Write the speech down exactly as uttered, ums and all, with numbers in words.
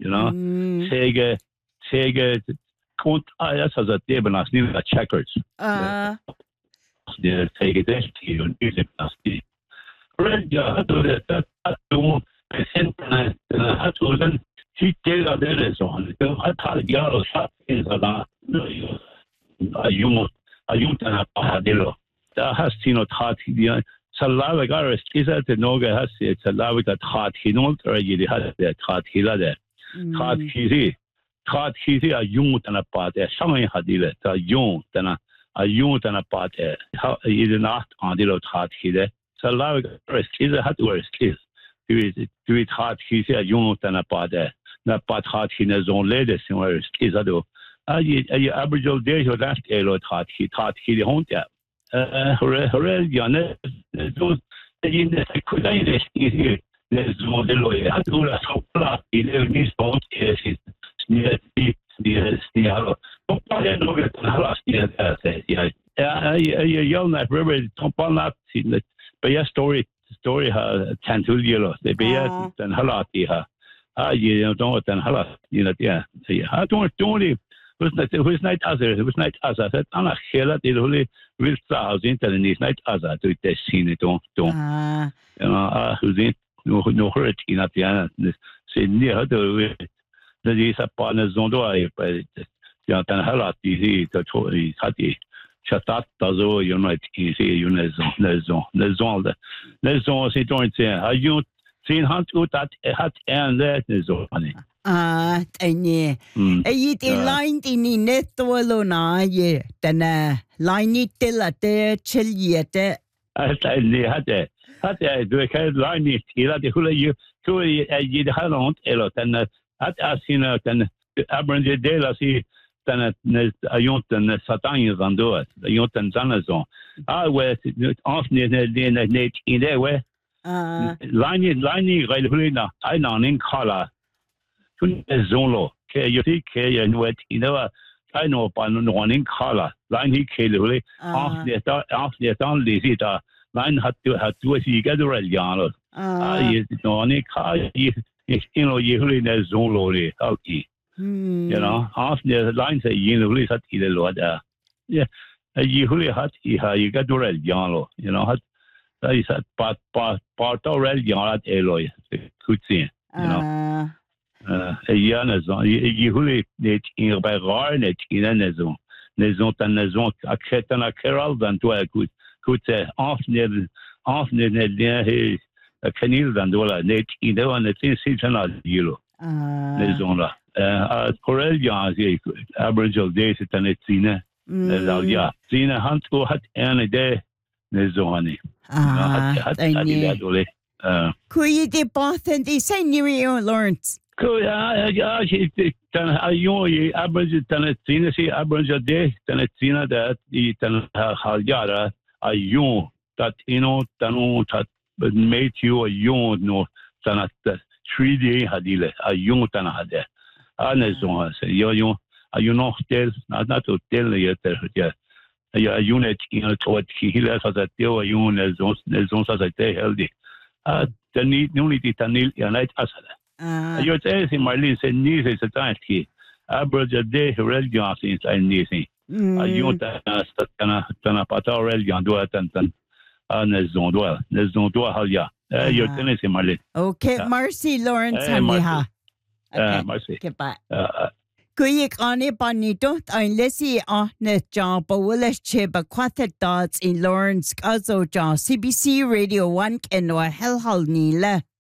you know. Sega, Sega, count as a table as new checkers. Ah. The Sega Destiny and music nasty. Red, yeah, do that, that, do, I sent, and I had to then, she did a there is on. I thought yellow shot is a lot. A human, a human, a padillo. That has seen a thought, yeah. Salava Garis is at the Noga has it's a lava that hot hinult or you had that hot hilla there. Hot hizzy. Hot hizzy a young and a part, a summer hadilla, a young than a a young and a part. How is not on the hot hilla. Salava Garis is a hot word is. Do it, do it hot hizzy a young and a part. Not part hot in his own ladies and where is a do. A Aboriginal day your last airload hot he hot he the haunt ya. Hooray, Janne, those in the Kudainish here, there's Modelo, Hadula, Sopla, eleven stones, yes, near the Stialo. Don't I know it last year, yeah. I yell at River, Tompana, but your story, story has Tantul yellow, the bear and Halati. Ah, you don't and Halat, you know, yeah. I don't do it. Who's not who's not other who's not other said ana khela it really will stars into the night other to the scene don't don't you know ah who's in no no hurt in at the end c'est near the the is a partner zondo ai but ya tan hala ti to to hati chatat tazo you know ti see you know les zon les zon les zon c'est donc c'est a you seen hunt ut at hat and that is on Ah, tanya. Ay iti line tini neto na ye. Tana line tila te chiliete. At I had it. Had I do a kind of line it. Ila de hula you. Who you hadn't elot and at as you know, then Abrange de la si. Then a yontan satan van do it. The yontan zanazon. I was often in the net in there way. Line line right I know in color. Zonlo, K you see K and wet, you know, I know by one in color, line he killed off the off the down lazy line had to have to see get a yard. Ah, you know, any car, you know, you really know Zonlo, okay. You know, off the line say, you know, really had either Lord. Yeah, you really had you got to red yard, you know, had that is a part part part of red yard alloy, could see, you know. Uh, ja, zo. Je hoort net in bij raar net in en zo. Net zo dan zo. Akhet en akeral dan toe goed. Goed ze af net af net net he. Kanil dan dola net in de en het is iets aan jilo. Net zo la. Eh, korel ja ze Aboriginal days het net zien. Net ja. Zien hand go hat en de net zo ani. Ah, hat hat dat dole. Eh. Kun je die passen die zijn nieuwe Lawrence? Cool, ja, ja, dan ayo je Aboriginal dan het zien ze Aboriginal day dan het zien dat die dan hal jaren ayo dat you know dan dat made you ayo no dan het three day hadile ayo dan hadde aan zo ze yo yo ayo nog tel not not to tel je ter ja ja unit in het wat hilas als dat deel ayo ne zo ne zo als het healthy ah dan niet nu niet dan niet ja niet as Uh, you're saying Marlene said news is a time key. Aboriginal day religion since I need it. You want to tana pata religion do it and then on the zone well. The zone do halya. You're saying Marlene. Okay, Marcy Lawrence Haniha. Uh, Marcy. Goodbye. Kuik ane panito ein lesi ahne John Bowles cheba kwathet dots in Lawrence Gazo John C B C Radio one and wa hel hal nile.